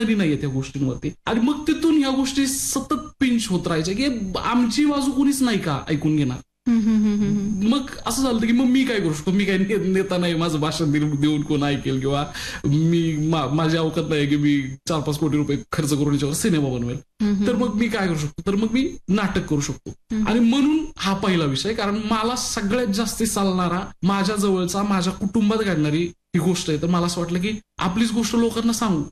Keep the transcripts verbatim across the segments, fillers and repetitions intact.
नाहीये त्या गोष्टींवरती. आणि मग तिथून ह्या गोष्टी सतत पिंच होत राहायच्या की आमची बाजू कोणीच नाही का ऐकून घेणार. मग असं झालं की मग मी काय करू शकतो, मी काय नेता नाही, माझं भाषण देऊन कोण ऐकेल किंवा मी माझी अवकात नाही की मी चार पाच कोटी रुपये खर्च करून याच्यावर सिनेमा बनवेल. तर मग मी काय करू शकतो, तर मग मी नाटक करू शकतो. आणि म्हणून हा पहिला विषय, कारण मला सगळ्यात जास्त चालणारा माझ्या जवळचा माझ्या कुटुंबात घडणारी ही गोष्ट आहे. तर मला असं वाटलं की आपलीच गोष्ट लोकांना सांगू.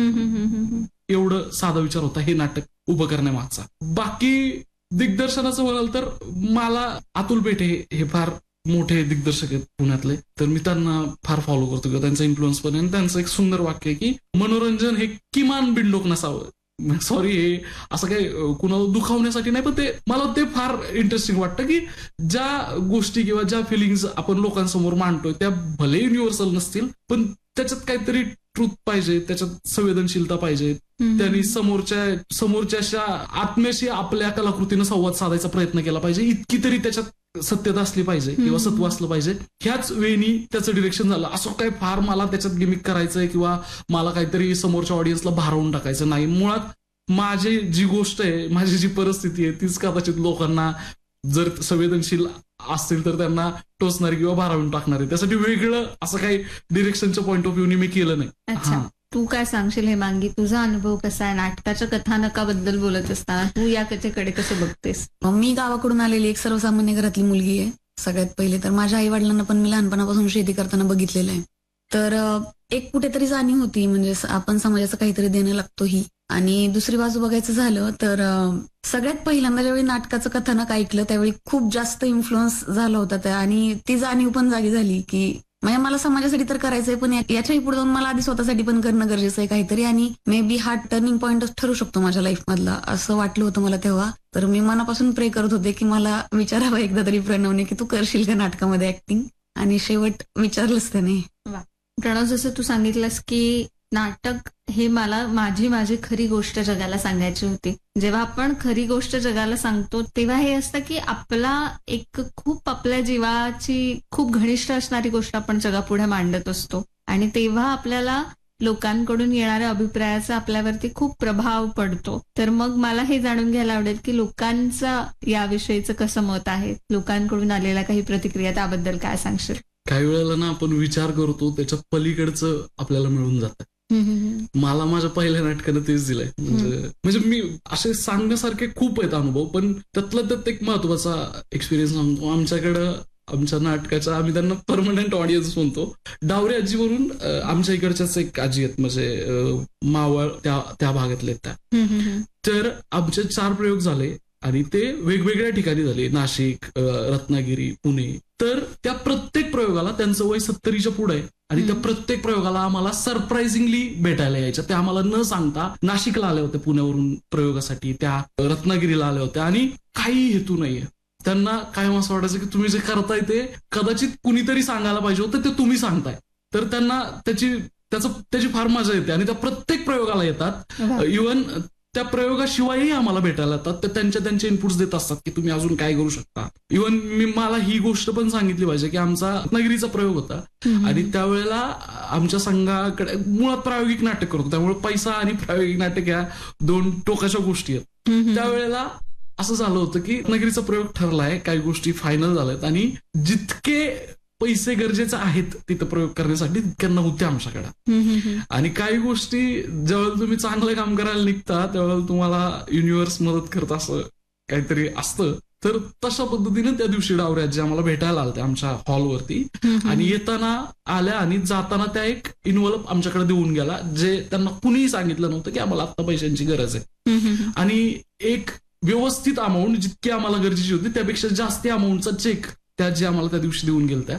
एवढं साधा विचार होता हे नाटक उभं करण्यामागचा. बाकी दिग्दर्शनाचं म्हणाल तर मला अतुल पेठे हे फार मोठे दिग्दर्शक आहेत पुण्यातले, तर मी त्यांना फार फॉलो करतो किंवा त्यांचा इन्फ्लुएन्स पण आहे. त्यांचं एक सुंदर वाक्य आहे की मनोरंजन हे किमान बिनडोक नसावं. सॉरी, हे असं काही कुणाला दुखावण्यासाठी नाही, पण ते मला ते फार इंटरेस्टिंग वाटतं की ज्या गोष्टी किंवा ज्या फिलिंग्स आपण लोकांसमोर मांडतोय त्या भले युनिव्हर्सल नसतील, पण त्याच्यात काहीतरी ट्रूथ पाहिजे, त्याच्यात संवेदनशीलता पाहिजे. त्यांनी समोरच्या समोरच्या आत्म्याशी आपल्या कलाकृतीनं संवाद साधायचा प्रयत्न केला पाहिजे, इतकी तरी त्याच्यात सत्यता असली पाहिजे किंवा सत्व असलं पाहिजे. ह्याच वेळी त्याचं डिरेक्शन झालं. असं काही फार मला त्याच्यात गिमिक करायचंय किंवा मला काहीतरी समोरच्या ऑडियन्सला भारावून टाकायचं नाही. मुळात माझी जी गोष्ट आहे, माझी जी परिस्थिती आहे तीच कदाचित लोकांना जर संवेदनशील असतील तर त्यांना टोचणारी किंवा भारावून टाकणारी. त्यासाठी वेगळं असं काही डिरेक्शनच्या पॉईंट ऑफ व्ह्यूने मी केलं नाही. अच्छा, तू काय सांगशील हेमांगी, तुझा अनुभव कसा आहे नाटकाच्या कथानकाबद्दल बोलत असताना? तू या कथेकडे कसं बघतेस? मी गावाकडून आलेली एक सर्वसामान्य घरातली मुलगी आहे. सगळ्यात पहिले तर माझ्या आई वडिलांना पण मी लहानपणापासून शेती करताना बघितलेलं आहे. तर एक कुठेतरी जाणीव होती, म्हणजे आपण समाजाचं काहीतरी देणं लागतो ही. आणि दुसरी बाजू बघायचं झालं तर सगळ्यात पहिल्यांदा ज्यावेळी नाटकाचं कथानक ऐकलं त्यावेळी खूप जास्त इन्फ्लुअन्स झाला होता त्या, आणि ती जाणीव पण जागी झाली की म्हणजे मला समाजासाठी तर करायचंय, पण याच्याही पुढे जाऊन मला आधी स्वतःसाठी पण करणं गरजेचं आहे काहीतरी, आणि मे बी हा टर्निंग पॉईंट ठरू शकतो माझ्या लाईफ मधला, असं वाटलं होतं मला तेव्हा. तर मी मनापासून प्रे करत होते की मला विचारावं एकदा तरी प्रणवने की तू करशील का नाटकामध्ये ऍक्टिंग, आणि शेवट विचारलंच त्याने. प्रणव, जसं तू सांगितलंस की नाटक हे मला माझी माझी खरी गोष्ट जगाला सांगायची होती. जेव्हा आपण खरी गोष्ट जगाला सांगतो तेव्हा हे असतं की आपला एक खूप आपल्या जीवाची खूप घनिष्ठ असणारी गोष्ट आपण जगापुढे मांडत असतो, आणि तेव्हा आपल्याला लोकांकडून येणाऱ्या अभिप्रायाचा आपल्यावरती खूप प्रभाव पडतो. तर मग मला हे जाणून घ्यायला आवडेल की लोकांचा याविषयीचं कसं मत आहे, लोकांकडून आलेल्या काही प्रतिक्रिया, त्याबद्दल काय सांगशील? काही वेळेला ना आपण विचार करतो त्याच्या पलीकडचं आपल्याला मिळून जातं. मला माझ्या पहिल्या नाटकानं तेच दिलंय. म्हणजे म्हणजे मी असे सांगण्यासारखे खूप आहेत अनुभव, पण त्यातला त्यात एक महत्वाचा एक्सपिरियन्स सांगतो. आमच्याकडं आमच्या नाटकाच्या आम्ही त्यांना परमनंट ऑडियन्स म्हणतो, डावरे आजी म्हणून आमच्या इकडच्याच एक आजी आहेत, म्हणजे मावळ त्या त्या भागातले त्या. तर आमचे चार प्रयोग झाले आणि ते वेगवेगळ्या ठिकाणी झाले, नाशिक, रत्नागिरी, पुणे. तर त्या प्रत्येक प्रयोगाला त्यांचं वय सत्तरीच्या पुढे आहे, आणि त्या प्रत्येक प्रयोगाला आम्हाला सरप्राइझिंगली भेटायला यायच्या. त्या आम्हाला न सांगता नाशिकला आल्या होत्या पुण्यावरून प्रयोगासाठी, त्या रत्नागिरीला आल्या होत्या, आणि काही हेतू नाहीये. त्यांना कायम असं वाटायचं की तुम्ही जे करताय ते कदाचित कुणीतरी सांगायला पाहिजे होतं, ते तुम्ही सांगताय. तर त्यांना त्याची त्याचं त्याची फार मजा येते, आणि त्या प्रत्येक प्रयोगाला येतात. इव्हन त्या प्रयोगाशिवायही आम्हाला भेटायला येतात, तर त्यांच्या त्यांचे इनपुट्स देत असतात की तुम्ही अजून काय करू शकता. इव्हन मी मला ही गोष्ट पण सांगितली पाहिजे की आमचा रत्नागिरीचा प्रयोग होता, आणि त्यावेळेला आमच्या संघाकडे मुळात प्रायोगिक नाटक करतो, त्यामुळे पैसा आणि प्रायोगिक नाटक या दोन टोकाच्या गोष्टी आहेत. त्यावेळेला असं झालं होतं की रत्नागिरीचा प्रयोग ठरलाय, काही गोष्टी फायनल झाल्यात, आणि जितके पैसे गरजेचे आहेत तिथं प्रयोग करण्यासाठी तितक्या नव्हत्या आमच्याकडे. आणि काही गोष्टी ज्यावेळेला तुम्ही चांगलं काम करायला निघता त्यावेळेला तुम्हाला युनिव्हर्स मदत करत असं काहीतरी असतं. तर तशा पद्धतीने त्या दिवशी डावरे आजी आम्हाला भेटायला आल्या आमच्या हॉलवरती, आणि येताना आल्या आणि जाताना त्या एक इन्व्हॉल्व आमच्याकडे देऊन गेला, जे त्यांना कुणीही सांगितलं नव्हतं की आम्हाला आता पैशांची गरज आहे. आणि एक व्यवस्थित अमाऊंट, जितकी आम्हाला गरजेची होती त्यापेक्षा जास्त अमाऊंटचा चेक त्या जे आम्हाला त्या दिवशी देऊन गेल्या.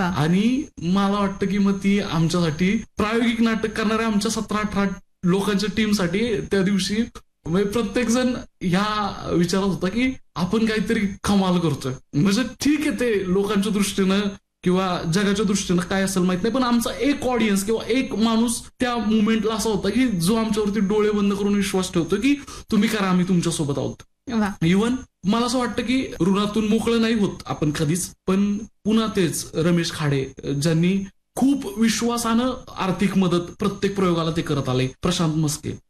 आणि मला वाटतं की मग ती आमच्यासाठी प्रायोगिक नाटक करणाऱ्या आमच्या सतरा अठरा लोकांच्या टीमसाठी त्या दिवशी प्रत्येक जण ह्या विचारात होता की आपण काहीतरी कमाल करतोय. म्हणजे ठीक आहे ते लोकांच्या दृष्टीनं किंवा जगाच्या दृष्टीनं काय असेल माहित नाही, पण आमचा एक ऑडियन्स किंवा एक माणूस त्या मुवमेंटला असा होता की जो आमच्यावरती डोळे बंद करून विश्वास ठेवतो की तुम्ही करा, आम्ही तुमच्यासोबत आहोत. इव्हन मला असं वाटतं की ऋणातून मोकळं नाही होत आपण कधीच, पण पुन्हा तेच रमेश खाडे ज्यांनी खूप विश्वासानं आर्थिक मदत प्रत्येक प्रयोगाला ते करत आले. प्रशांत मस्के